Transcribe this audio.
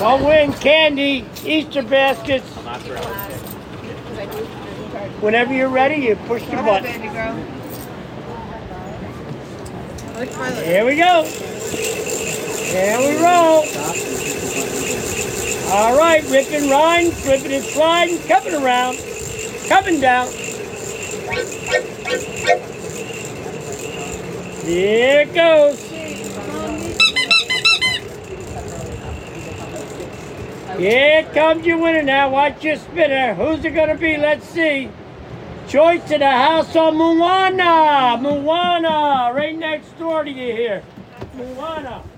One win candy, Easter baskets. Whenever you're ready, you push the button. Here we go. Here we roll. All right, ripping, riding, flipping and sliding, coming around, coming down. Here it goes. Here comes your winner now. Watch your spinner. Who's it going to be? Let's see. Choice to the house on Moana. Moana, right next door to you here. Moana.